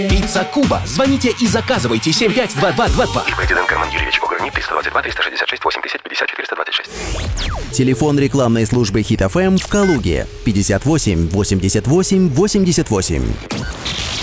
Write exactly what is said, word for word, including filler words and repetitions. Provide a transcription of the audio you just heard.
Пицца Куба. Звоните и заказывайте семь пять два два два два. Ип Карман Юрьевич Огранит, триста двадцать два триста шестьдесят шесть восемьдесят пятьдесят четыреста двадцать шесть. Телефон рекламной службы Хит эф эм в Калуге пятьдесят восемь восемьдесят восемь восемьдесят восемь.